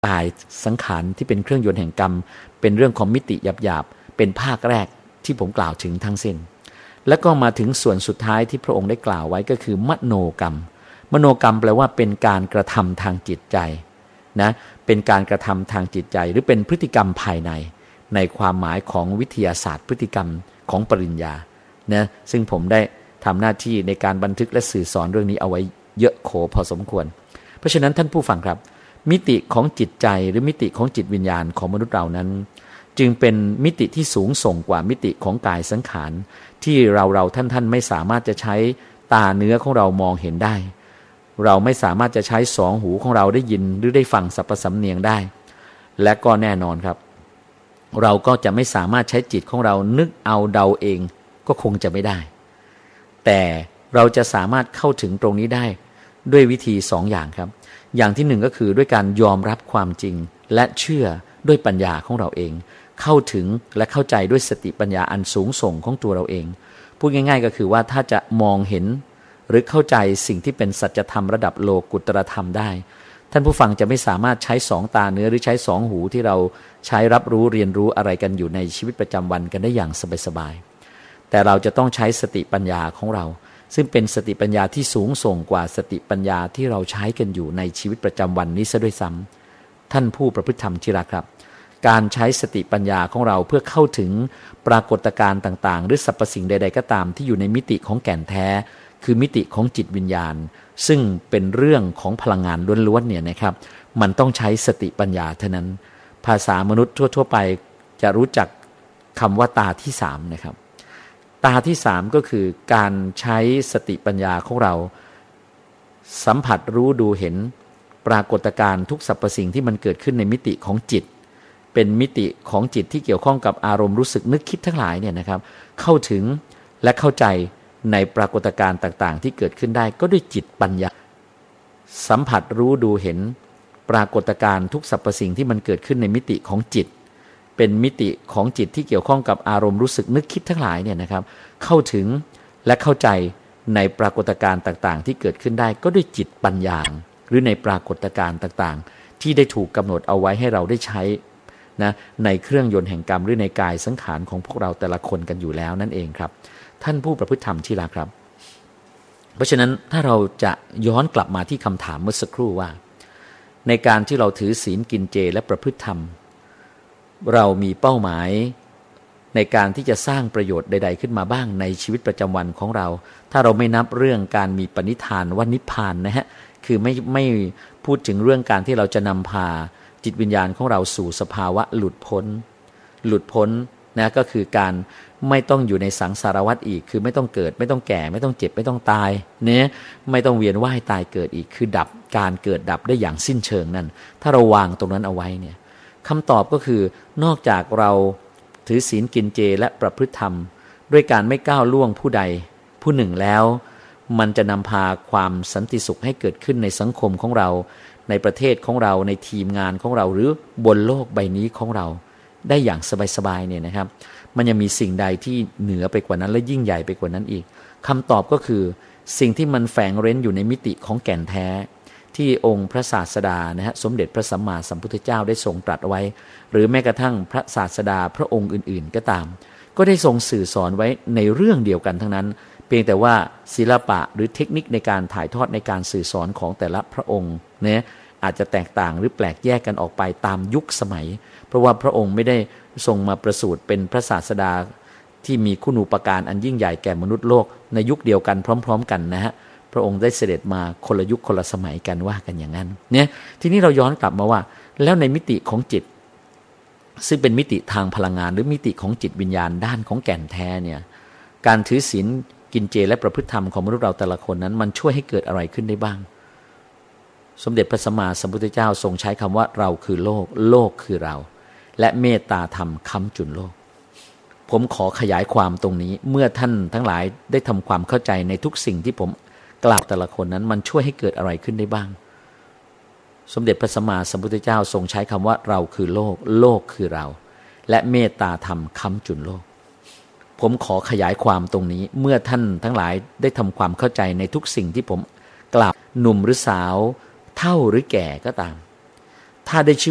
กายสังขารที่เป็นเครื่องยนต์แห่งกรรมเป็นเรื่องของมิติหยาบๆเป็นภาคแรกที่ผมกล่าวถึงทั้งสิ้นแล้วก็มาถึงส่วนสุดท้ายที่พระองค์ได้กล่าวไว้ก็คือมโนกรรมมโนกรรมแปลว่าเป็นการกระทำทางจิตใจนะเป็นการกระทำทางจิตใจหรือเป็นพฤติกรรมภายในความหมายของวิทยาศาสตร์พฤติกรรมของปริญญานะซึ่งผมได้ทำหน้าที่ในการบันทึกและสื่อสอนเรื่องนี้เอาไว้เยอะโขพอสมควรเพราะฉะนั้นท่านผู้ฟังครับมิติของจิตใจหรือมิติของจิตวิญญาณของมนุษย์เรานั้นจึงเป็นมิติที่สูงส่งกว่ามิติของกายสังขารที่เราท่านไม่สามารถจะใช้ตาเนื้อของเรามองเห็นได้เราไม่สามารถจะใช้สองหูของเราได้ยินหรือได้ฟังสรรพสำเนียงได้และก็แน่นอนครับเราก็จะไม่สามารถใช้จิตของเรานึกเอาเดาเองก็คงจะไม่ได้แต่เราจะสามารถเข้าถึงตรงนี้ได้ด้วยวิธีสองอย่างครับอย่างที่หนึ่งก็คือด้วยการยอมรับความจริงและเชื่อด้วยปัญญาของเราเองเข้าถึงและเข้าใจด้วยสติปัญญาอันสูงส่งของตัวเราเองพูดง่ายๆก็คือว่าถ้าจะมองเห็นหรือเข้าใจสิ่งที่เป็นสัจธรรมระดับโลกุตตรธรรมได้ท่านผู้ฟังจะไม่สามารถใช้สองตาเนื้อหรือใช้สองหูที่เราใช้รับรู้เรียนรู้อะไรกันอยู่ในชีวิตประจำวันกันได้อย่างสบายๆแต่เราจะต้องใช้สติปัญญาของเราซึ่งเป็นสติปัญญาที่สูงส่งกว่าสติปัญญาที่เราใช้กันอยู่ในชีวิตประจำวันนี้ซะด้วยซ้ำท่านผู้ประพฤติธรรมที่รักครับการใช้สติปัญญาของเราเพื่อเข้าถึงปรากฏการณ์ต่างๆหรือสรรพสิ่งใดๆก็ตามที่อยู่ในมิติของแก่นแท้คือมิติของจิตวิญญาณซึ่งเป็นเรื่องของพลังงานล้วนๆเนี่ยนะครับมันต้องใช้สติปัญญาเท่านั้นภาษามนุษย์ทั่วๆไปจะรู้จักคำว่าตาที่สามนะครับตาที่สามก็คือการใช้สติปัญญาของเราสัมผัสรู้ดูเห็นปรากฏการณ์ทุกสรรพสิ่งที่มันเกิดขึ้นในมิติของจิตเป็นมิติของจิตที่เกี่ยวข้องกับอารมณ์รู้สึกนึกคิดทั้งหลายเนี่ยนะครับเข้าถึงและเข้าใจในปรากฏการณ์ต่างๆที่เกิดขึ้นได้ก็ด้วยจิตปัญญาสัมผัสรู้ดูเห็นปรากฏการณ์ทุกสรรพสิ่งที่มันเกิดขึ้นในมิติของจิตเป็นมิติของจิตที่เกี่ยวข้องกับอารมณ์รู้สึกนึกคิดทั้งหลายเนี่ยนะครับเข้าถึงและเข้าใจในปรากฏการณ์ต่างๆที่เกิดขึ้นได้ก็ด้วยจิตปัญญาหรือในปรากฏการณ์ต่างๆที่ได้ถูกกำหนดเอาไว้ให้เราได้ใช้นะในเครื่องยนต์แห่งกรรมหรือในกายสังขารของพวกเราแต่ละคนกันอยู่แล้วนั่นเองครับท่านผู้ประพฤติธรรมที่รักครับเพราะฉะนั้นถ้าเราจะย้อนกลับมาที่คำถามเมื่อสักครู่ว่าในการที่เราถือศีลกินเจและประพฤติธรรมเรามีเป้าหมายในการที่จะสร้างประโยชน์ใดๆขึ้นมาบ้างในชีวิตประจำวันของเราถ้าเราไม่นับเรื่องการมีปณิธานว่านิพพานนะฮะคือไม่พูดถึงเรื่องการที่เราจะนำพาจิตวิญญาณของเราสู่สภาวะหลุดพ้นนะก็คือการไม่ต้องอยู่ในสังสารวัฏอีกคือไม่ต้องเกิดไม่ต้องแก่ไม่ต้องเจ็บไม่ต้องตายเนี่ยไม่ต้องเวียนว่ายตายเกิดอีกคือดับการเกิดดับได้อย่างสิ้นเชิงนั่นถ้าเราวางตรงนั้นเอาไว้เนี่ยคำตอบก็คือนอกจากเราถือศีลกินเจและประพฤติธรรมด้วยการไม่ก้าวล่วงผู้ใดผู้หนึ่งแล้วมันจะนำพาความสันติสุขให้เกิดขึ้นในสังคมของเราในประเทศของเราในทีมงานของเราหรือบนโลกใบนี้ของเราได้อย่างสบายๆเนี่ยนะครับมันยังมีสิ่งใดที่เหนือไปกว่านั้นและยิ่งใหญ่ไปกว่านั้นอีกคำตอบก็คือสิ่งที่มันแฝงเร้นอยู่ในมิติของแก่นแท้ที่องค์พระศาสดานะฮะสมเด็จพระสัมมาสัมพุทธเจ้าได้ทรงตรัสไว้หรือแม้กระทั่งพระศาสดาพระองค์อื่นๆก็ตามก็ได้ทรงสื่อสอนไว้ในเรื่องเดียวกันทั้งนั้นเพียงแต่ว่าศิลปะหรือเทคนิคในการถ่ายทอดในการสื่อสอนของแต่ละพระองค์เนี่ยอาจจะแตกต่างหรือแปลกแยกกันออกไปตามยุคสมัยเพราะว่าพระองค์ไม่ได้ทรงมาประสูติเป็นพระศาสดาที่มีคุณูปการอันยิ่งใหญ่แก่มนุษย์โลกในยุคเดียวกันพร้อมๆกันนะฮะพระองค์ได้เสด็จมาคนละยุคคนละสมัยกันว่ากันอย่างนั้นเนี่ยทีนี้เราย้อนกลับมาว่าแล้วในมิติของจิตซึ่งเป็นมิติทางพลังงานหรือมิติของจิตวิญญาณด้านของแก่นแท้เนี่ยการถือศีลกินเจและประพฤติธรรมของมนุษย์เราแต่ละคนนั้นมันช่วยให้เกิดอะไรขึ้นได้บ้างสมเด็จพระสัมมาสัมพุทธเจ้าทรงใช้คำว่าเราคือโลกโลกคือเราและเมตตาธรรมค้ำจุนโลกผมขอขยายความตรงนี้เมื่อท่านทั้งหลายได้ทำความเข้าใจในทุกสิ่งที่ผมกล่าวแต่ละคนนั้นมันช่วยให้เกิดอะไรขึ้นได้บ้างสมเด็จพระสัมมาสัมพุทธเจ้าทรงใช้คำว่าเราคือโลกโลกคือเราและเมตตาธรรมค้ำจุนโลกผมขอขยายความตรงนี้เมื่อท่านทั้งหลายได้ทำความเข้าใจในทุกสิ่งที่ผมกล่าวหนุ่มหรือสาวเฒ่าหรือแก่ก็ตามถ้าได้ชื่อ